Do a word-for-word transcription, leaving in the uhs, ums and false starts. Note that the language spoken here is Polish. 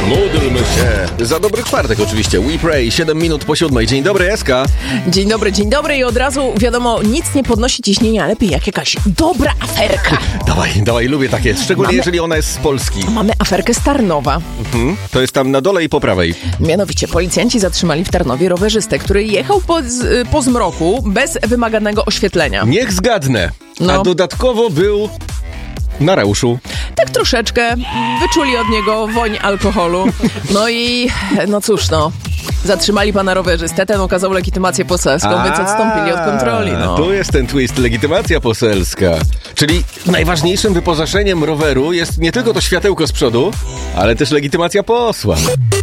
Módlmy się. Za dobry czwartek oczywiście. We pray. siedem minut po siódmej. Dzień dobry, Eska. Dzień dobry, dzień dobry i od razu wiadomo, nic nie podnosi ciśnienia, lepiej jak jakaś dobra aferka. Dawaj, dawaj, lubię takie, szczególnie Mamy... jeżeli ona jest z Polski. Mamy aferkę z Tarnowa. Mhm. To jest tam na dole i po prawej. Mianowicie policjanci zatrzymali w Tarnowie rowerzystę, który jechał po, z, po zmroku bez wymaganego oświetlenia. Niech zgadnę. No. A dodatkowo był na rauszu. Tak troszeczkę. Wyczuli od niego woń alkoholu. No i no cóż, no. Zatrzymali pana rowerzystę, ten okazał legitymację poselską, więc odstąpili od kontroli. No. Tu jest ten twist, legitymacja poselska. Czyli najważniejszym wyposażeniem roweru jest nie tylko to światełko z przodu, ale też legitymacja posła.